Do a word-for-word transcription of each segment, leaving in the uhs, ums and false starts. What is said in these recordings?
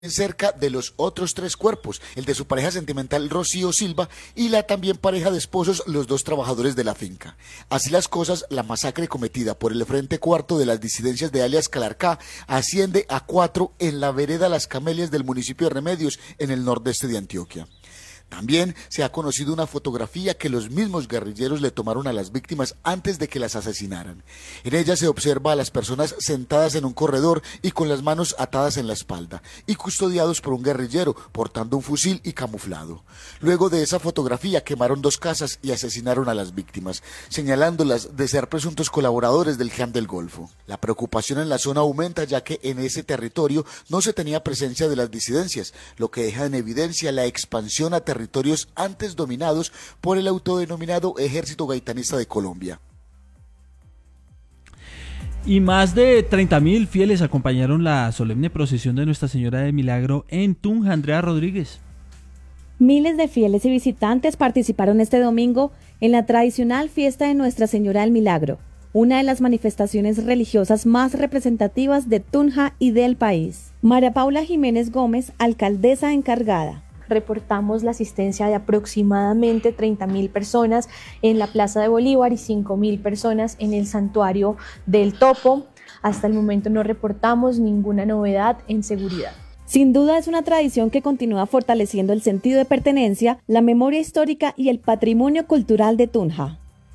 cerca de los otros tres cuerpos, el de su pareja sentimental Rocío Silva y la también pareja de esposos, los dos trabajadores de la finca. Así las cosas, la masacre cometida por el Frente Cuarto de las disidencias de alias Calarcá asciende a cuatro en la vereda Las Camelias del municipio de Remedios, en el nordeste de Antioquia. También se ha conocido una fotografía que los mismos guerrilleros le tomaron a las víctimas antes de que las asesinaran. En ella se observa a las personas sentadas en un corredor y con las manos atadas en la espalda y custodiados por un guerrillero portando un fusil y camuflado. Luego de esa fotografía quemaron dos casas y asesinaron a las víctimas, señalándolas de ser presuntos colaboradores del Clan del Golfo. La preocupación en la zona aumenta ya que en ese territorio no se tenía presencia de las disidencias, lo que deja en evidencia la expansión a territorios territorios antes dominados por el autodenominado Ejército Gaitanista de Colombia. Y más de treinta mil fieles acompañaron la solemne procesión de Nuestra Señora de Milagro en Tunja. Andrea Rodríguez. Miles de fieles y visitantes participaron este domingo en la tradicional fiesta de Nuestra Señora del Milagro, una de las manifestaciones religiosas más representativas de Tunja y del país. María Paula Jiménez Gómez, alcaldesa encargada. Reportamos la asistencia de aproximadamente treinta mil personas en la Plaza de Bolívar y cinco mil personas en el Santuario del Topo. Hasta el momento no reportamos ninguna novedad en seguridad. Sin duda es una tradición que continúa fortaleciendo el sentido de pertenencia, la memoria histórica y el patrimonio cultural de Tunja.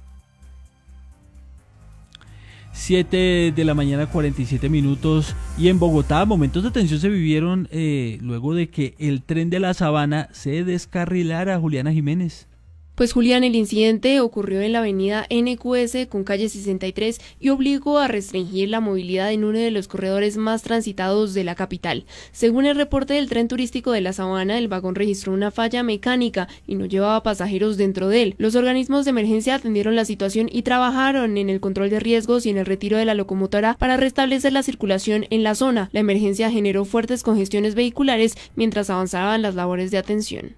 siete de la mañana, cuarenta y siete minutos, y en Bogotá momentos de tensión se vivieron eh, luego de que el tren de la Sabana se descarrilara. Juliana Jiménez. Pues Julián, el incidente ocurrió en la avenida N Q S con calle sesenta y tres y obligó a restringir la movilidad en uno de los corredores más transitados de la capital. Según el reporte del tren turístico de la Sabana, el vagón registró una falla mecánica y no llevaba pasajeros dentro de él. Los organismos de emergencia atendieron la situación y trabajaron en el control de riesgos y en el retiro de la locomotora para restablecer la circulación en la zona. La emergencia generó fuertes congestiones vehiculares mientras avanzaban las labores de atención.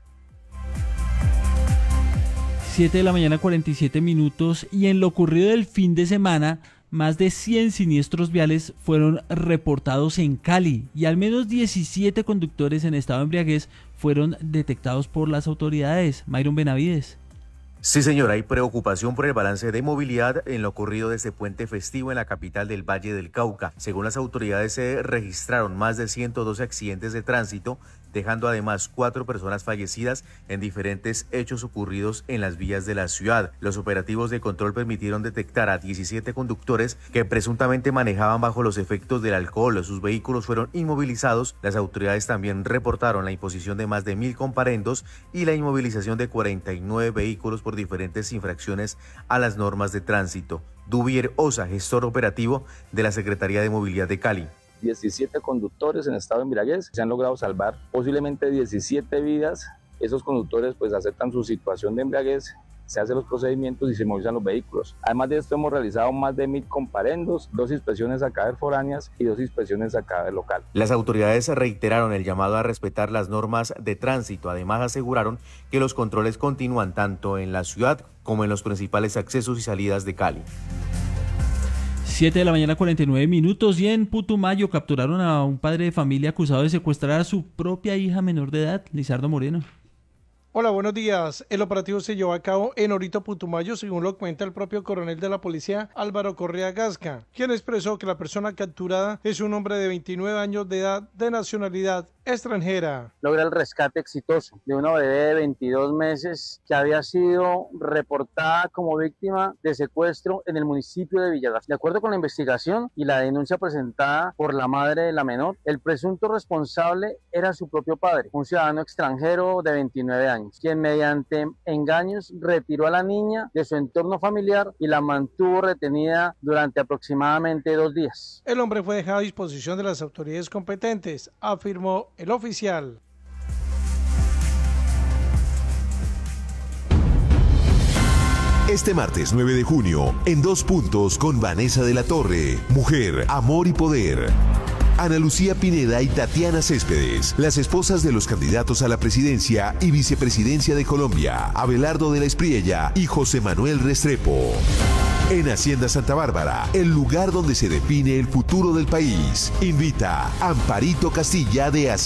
siete de la mañana, cuarenta y siete minutos, y en lo ocurrido del fin de semana, más de cien siniestros viales fueron reportados en Cali y al menos diecisiete conductores en estado de embriaguez fueron detectados por las autoridades. Mayron Benavides. Sí, señor, hay preocupación por el balance de movilidad en lo ocurrido de este puente festivo en la capital del Valle del Cauca. Según las autoridades, se registraron más de ciento doce accidentes de tránsito, dejando además cuatro personas fallecidas en diferentes hechos ocurridos en las vías de la ciudad. Los operativos de control permitieron detectar a diecisiete conductores que presuntamente manejaban bajo los efectos del alcohol. Sus vehículos fueron inmovilizados. Las autoridades también reportaron la imposición de más de mil comparendos y la inmovilización de cuarenta y nueve vehículos por diferentes infracciones a las normas de tránsito. Duvier Osa, gestor operativo de la Secretaría de Movilidad de Cali. diecisiete conductores en estado de embriaguez, se han logrado salvar posiblemente diecisiete vidas. Esos conductores pues aceptan su situación de embriaguez, se hacen los procedimientos y se movilizan los vehículos. Además de esto hemos realizado más de mil comparendos, dos inspecciones a cadáver foráneas y dos inspecciones a cadáver local. Las autoridades reiteraron el llamado a respetar las normas de tránsito. Además aseguraron que los controles continúan tanto en la ciudad como en los principales accesos y salidas de Cali. siete de la mañana, cuarenta y nueve minutos, y en Putumayo capturaron a un padre de familia acusado de secuestrar a su propia hija menor de edad. Lizardo Moreno. Hola, buenos días. El operativo se llevó a cabo en Orito, Putumayo, según lo cuenta el propio coronel de la policía, Álvaro Correa Gasca, quien expresó que la persona capturada es un hombre de veintinueve años de edad, de nacionalidad extranjera. Logra el rescate exitoso de una bebé de veintidós meses que había sido reportada como víctima de secuestro en el municipio de Villagarcía. De acuerdo con la investigación y la denuncia presentada por la madre de la menor, el presunto responsable era su propio padre, un ciudadano extranjero de veintinueve años, quien mediante engaños retiró a la niña de su entorno familiar y la mantuvo retenida durante aproximadamente dos días. El hombre fue dejado a disposición de las autoridades competentes, afirmó el oficial. Este martes nueve de junio, en Dos Puntos con Vanessa de la Torre, Mujer, Amor y Poder. Ana Lucía Pineda y Tatiana Céspedes, las esposas de los candidatos a la presidencia y vicepresidencia de Colombia, Abelardo de la Espriella y José Manuel Restrepo. En Hacienda Santa Bárbara, el lugar donde se define el futuro del país. Invita Amparito Castilla de Hacienda.